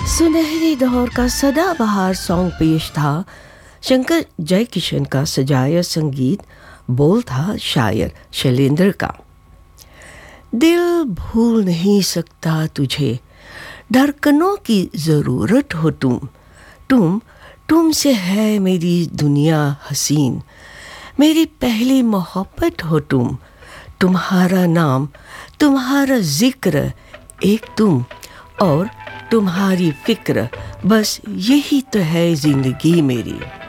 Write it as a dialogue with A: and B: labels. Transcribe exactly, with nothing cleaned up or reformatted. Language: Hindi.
A: सुनहरे दौर का सदाबहार सॉन्ग पेश था। शंकर जयकिशन का सजाया संगीत, बोल था शायर शैलेंद्र का। दिल भूल नहीं सकता तुझे, धड़कनों की ज़रूरत हो तुम। तुम तुमसे है मेरी दुनिया हसीन, मेरी पहली मोहब्बत हो तुम। तुम्हारा नाम, तुम्हारा जिक्र, एक तुम और तुम्हारी फिक्र, बस यही तो है जिंदगी मेरी।